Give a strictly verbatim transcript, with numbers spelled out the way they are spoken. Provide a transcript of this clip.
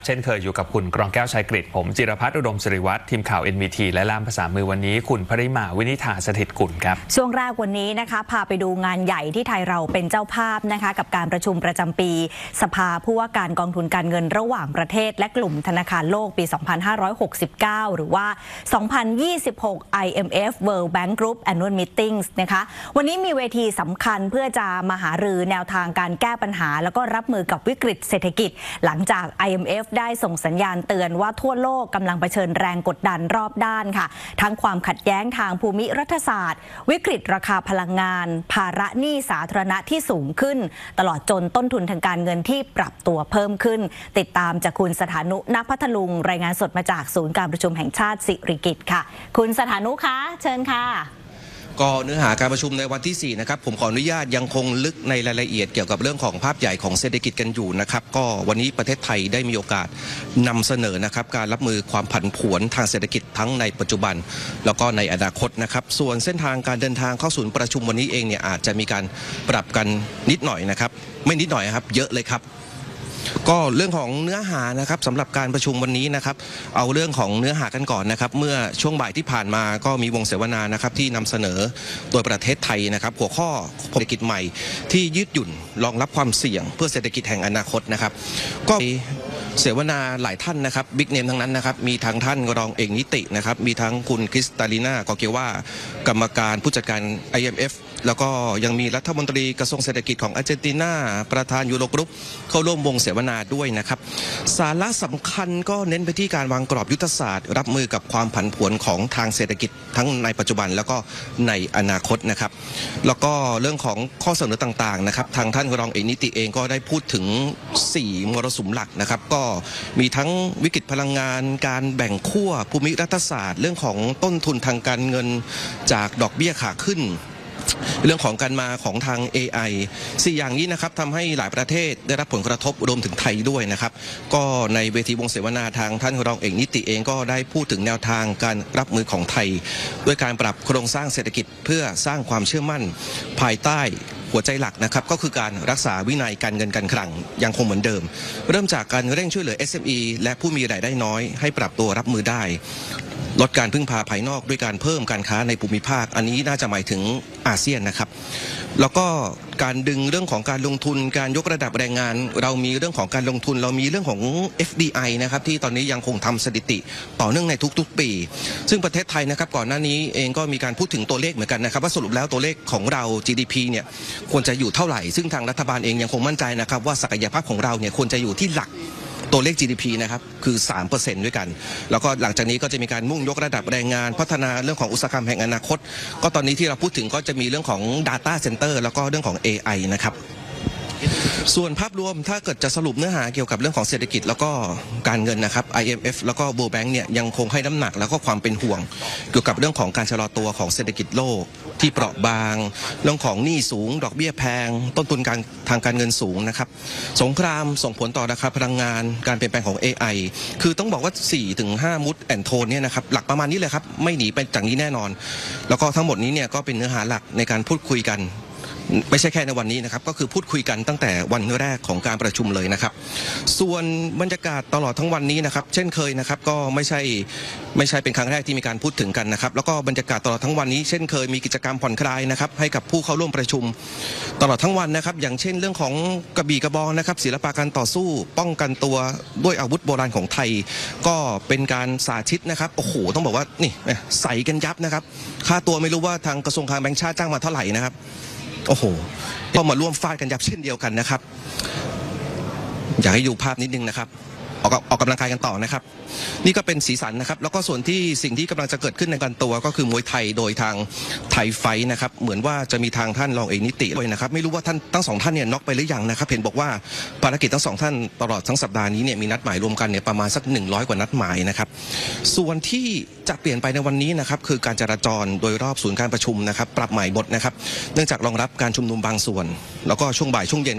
เช่นเคยอยู่กับคุณกรองแก้วชัยกฤษผมจิรพัฒน์อุดมศิริวัฒน์ทีมข่าว เอ็น วี ที และล่ามภาษามือวันนี้คุณพริมาวินิธาสถิตกุลครับช่วงแรกวันนี้นะคะพาไปดูงานใหญ่ที่ไทยเราเป็นเจ้าภาพนะคะกับการประชุมประจำปีสภาผู้ว่าการกองทุนการเงินระหว่างประเทศและกลุ่มธนาคารโลกปี สองพันห้าร้อยหกสิบเก้า หรือว่า สองพันยี่สิบหก ไอ เอ็ม เอฟ World Bank Group Annual Meetings นะคะวันนี้มีเวทีสำคัญเพื่อจะมาหารือแนวทางการแก้ปัญหาแล้วก็รับมือกับวิกฤตเศรษฐกิจหลังจาก ไอ เอ็ม เอฟ ได้ส่งสัญญาณเตือนว่าทั่วโลกกำลังเผชิญแรงกดดันรอบด้านค่ะทั้งความขัดแย้งทางภูมิรัฐศาสตร์วิกฤตราคาพลังงานภาระหนี้สาธารณะที่สูงขึ้นตลอดจนต้นทุนทางการเงินที่ปรับตัวเพิ่มขึ้นติดตามจากคุณสถานุ ณ พัทลุงรายงานสดมาจากศูนย์การประชุมแห่งชาติสิริกิติ์ค่ะคุณสถานุคะเชิญค่ะก็เนื้อหาการประชุมในวันที่สี่นะครับผมขออนุญาตยังคงลึกในรายละเอียดเกี่ยวกับเรื่องของภาพใหญ่ของเศรษฐกิจกันอยู่นะครับก็วันนี้ประเทศไทยได้มีโอกาสนำเสนอนะครับการรับมือความผันผวนทางเศรษฐกิจทั้งในปัจจุบันแล้วก็ในอนาคตนะครับส่วนเส้นทางการเดินทางเข้าศูนย์ประชุมวันนี้เองเนี่ยอาจจะมีการปรับกันนิดหน่อยนะครับไม่นิดหน่อยครับเยอะเลยครับก็เรื่องของเนื้อหานะครับสำหรับการประชุมวันนี้นะครับเอาเรื่องของเนื้อหากันก่อนนะครับเมื่อช่วงบ่ายที่ผ่านมาก็มีวงเสวนานะครับที่นำเสนอโดยประเทศไทยนะครับหัวข้อเศรษฐกิจใหม่ที่ยืดหยุ่นรองรับความเสี่ยงเพื่อเศรษฐกิจแห่งอนาคตนะครับก็เสวนาหลายท่านนะครับบิ๊กเนมทั้งนั้นนะครับมีทั้งท่านรองเอกนิตินะครับมีทั้งคุณคริสตาลีนากอเกว่ากรรมการผู้จัดการ ไอ เอ็ม เอฟ แล้วก็ยังมีรัฐมนตรีกระทรวงเศรษฐกิจของอาร์เจนตินาประธานยูโรกรุ๊ปเข้าร่วมวงเสวนาด้วยนะครับสาระสำคัญก็เน้นไปที่การวางกรอบยุทธศาสตร์รับมือกับความผันผวนของทางเศรษฐกิจทั้งในปัจจุบันแล้วก็ในอนาคตนะครับแล้วก็เรื่องของข้อเสนอต่างๆนะครับทางท่านรองเอกนิติเองก็ได้พูดถึงสี่มรสุมหลักนะครับก็มีทั้งวิกฤตพลังงานการแบ่งขั้วภูมิรัฐศาสตร์เรื่องของต้นทุนทางการเงินจากดอกเบี้ยขาขึ้นเรื่องของการมาของทาง เอ ไอ สี่อย่างนี้นะครับทำให้หลายประเทศได้รับผลกระทบรวมถึงไทยด้วยนะครับก็ในเวทีวงเสวนาทางท่านรองเอกนิติเองก็ได้พูดถึงแนวทางการรับมือของไทยด้วยการปรับโครงสร้างเศรษฐกิจเพื่อสร้างความเชื่อมั่นภายใต้หัวใจหลักนะครับก็คือการรักษาวินัยการเงินการคลังยังคงเหมือนเดิมเริ่มจากการเร่งช่วยเหลือ เอส เอ็ม อี และผู้มีรายได้น้อยให้ปรับตัวรับมือได้ลดการพึ่งพาภายนอกด้วยการเพิ่มการค้าในภูมิภาคอันนี้น่าจะหมายถึงอาเซียนนะครับแล้วก็การดึงเรื่องของการลงทุนการยกระดับแรงงานเรามีเรื่องของการลงทุนเรามีเรื่องของ เอฟ ดี ไอ นะครับที่ตอนนี้ยังคงทำสถิติต่อเนื่องในทุกๆปีซึ่งประเทศไทยนะครับก่อนหน้านี้เองก็มีการพูดถึงตัวเลขเหมือนกันนะครับว่าสรุปแล้วตัวเลขของเรา จี ดี พี เนี่ยควรจะอยู่เท่าไหร่ซึ่งทางรัฐบาลเองยังคงมั่นใจนะครับว่าศักยภาพของเราเนี่ยควรจะอยู่ที่หลักตัวเลข จี ดี พี นะครับคือ สามเปอร์เซ็นต์ ด้วยกันแล้วก็หลังจากนี้ก็จะมีการมุ่งยกระดับแรงงานพัฒนาเรื่องของอุตสาหกรรมแห่งอนาคตก็ตอนนี้ที่เราพูดถึงก็จะมีเรื่องของ Data Center แล้วก็เรื่องของ เอ ไอ นะครับส่วนภาพรวมถ้าเกิดจะสรุปเนื้อหาเกี่ยวกับเรื่องของเศรษฐกิจแล้วก็การเงินนะครับ ไอ เอ็ม เอฟ แล้วก็ World Bank เนี่ยยังคงให้น้ำหนักแล้วก็ความเป็นห่วงเกี่ยวกับเรื่องของการชะลอตัวของเศรษฐกิจโลกที่เปราะบางเรื่องของหนี้สูงดอกเบี้ยแพงต้นทุนการทางการเงินสูงนะครับสงครามส่งผลต่อราคาพลังงานการเปลี่ยนแปลงของ เอ ไอ คือต้องบอกว่า สี่ถึงห้า มูดแอนด์โทนเนี่ยนะครับหลักประมาณนี้เลยครับไม่หนีไปจากนี้แน่นอนแล้วก็ทั้งหมดนี้เนี่ยก็เป็นเนื้อหาหลักในการพูดคุยกันไม่ใช่แค่ในวันนี้นะครับก็คือพูดคุยกันตั้งแต่วันแรกของการประชุมเลยนะครับส่วนบรรยากาศตลอดทั้งวันนี้นะครับเช่นเคยนะครับก็ไม่ใช่ไม่ใช่เป็นครั้งแรกที่มีการพูดถึงกันนะครับแล้วก็บรรยากาศตลอดทั้งวันนี้เช่นเคยมีกิจกรรมผ่อนคลายนะครับให้กับผู้เข้าร่วมประชุมตลอดทั้งวันนะครับอย่างเช่นเรื่องของกระบี่กระบองนะครับศิลปะการต่อสู้ป้องกันตัวด้วยอาวุธโบราณของไทยก็เป็นการสาธิตนะครับโอ้โหต้องบอกว่านี่ใส่กันยับนะครับค่าตัวไม่รู้ว่าทางกระทรวงการแบงค์ชาติจ้างมาเท่าไหร่นะครับโอ้โหก็มาร่วมฟาดกันยับเช่นเดียวกันนะครับอยากให้ดูภาพนิดนึงนะครับออกออกกำลังกายกันต่อนะครับนี่ก็เป็นสีสันนะครับแล้วก็ส่วนที่สิ่งที่กำลังจะเกิดขึ้นในการตัวก็คือมวยไทยโดยทางไทยไฟนะครับเหมือนว่าจะมีทางท่านรองเอกนิติด้วยนะครับไม่รู้ว่าท่านทั้งสองท่านเนี่ยน็อกไปหรือยังนะครับเห็นบอกว่าภารกิจทั้งสองท่านตลอดทั้งสัปดาห์นี้เนี่ยมีนัดหมายรวมกันเนี่ยประมาณสักหนึ่งร้อยกว่านัดหมายนะครับส่วนที่จะเปลี่ยนไปในวันนี้นะครับคือการจราจรโดยรอบศูนย์การประชุมนะครับปรับใหม่หมดนะครับเนื่องจากรองรับการชุมนุมบางส่วนแล้วก็ช่วงบ่ายช่วงเย็น